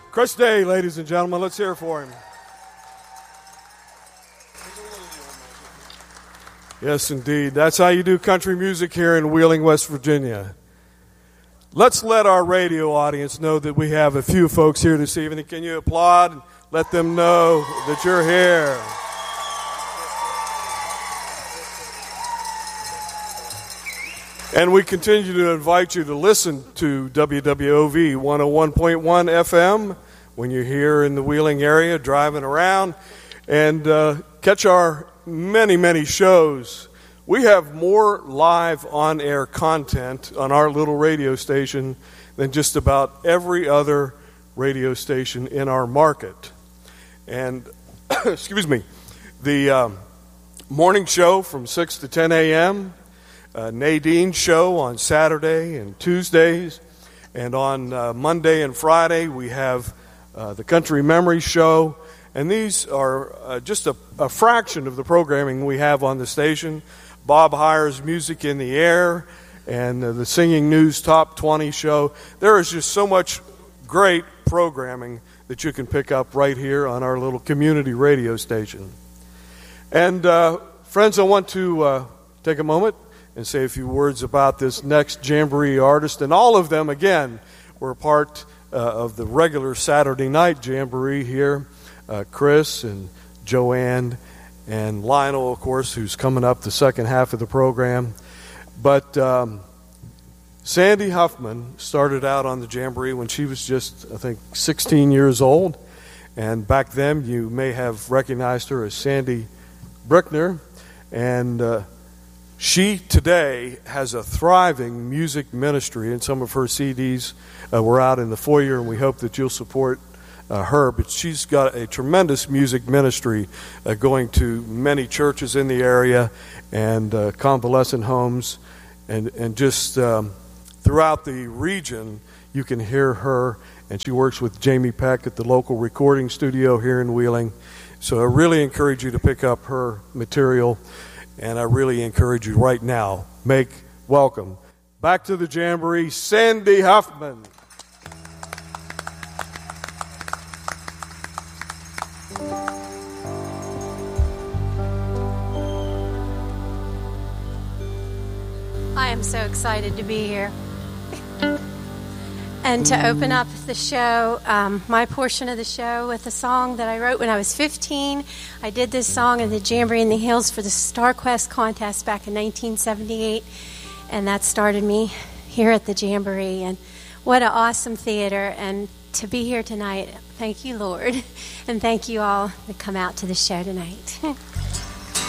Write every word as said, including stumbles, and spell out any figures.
Chris Day, ladies and gentlemen. Let's hear for him. Yes, indeed. That's how you do country music here in Wheeling, West Virginia. Let's let our radio audience know that we have a few folks here this evening. Can you applaud and let them know that you're here? And we continue to invite you to listen to W W O V one oh one point one F M when you're here in the Wheeling area driving around, and uh, catch our many, many shows. We have more live on-air content on our little radio station than just about every other radio station in our market. And, excuse me, the um, morning show from six to ten a.m., uh, Nadine's show on Saturday and Tuesdays, and on uh, Monday and Friday we have uh, the Country Memory Show. And these are uh, just a, a fraction of the programming we have on the station. Bob Heyer's Music in the Air and uh, the Singing News Top twenty show. There is just so much great programming that you can pick up right here on our little community radio station. And uh, friends, I want to uh, take a moment and say a few words about this next Jamboree artist. And all of them, again, were part uh, of the regular Saturday night Jamboree here. Uh, Chris and Joanne and Lionel, of course, who's coming up the second half of the program. But um, Sandy Huffman started out on the Jamboree when she was just, I think, sixteen years old. And back then, you may have recognized her as Sandy Brickner. And uh, she today has a thriving music ministry, and some of her C Ds uh, were out in the foyer, and we hope that you'll support Uh, her, but she's got a tremendous music ministry uh, going to many churches in the area and uh, convalescent homes, and, and just um, throughout the region you can hear her, and she works with Jamie Peck at the local recording studio here in Wheeling. So I really encourage you to pick up her material, and I really encourage you right now, make welcome back to the Jamboree, Sandy Huffman. I am so excited to be here and to open up the show, um, my portion of the show, with a song that I wrote when I was fifteen. I did this song in the Jamboree in the Hills for the StarQuest contest back in nineteen seventy-eight, and that started me here at the Jamboree. And what an awesome theater, and to be here tonight. Thank you, Lord, and thank you all that come out to the show tonight.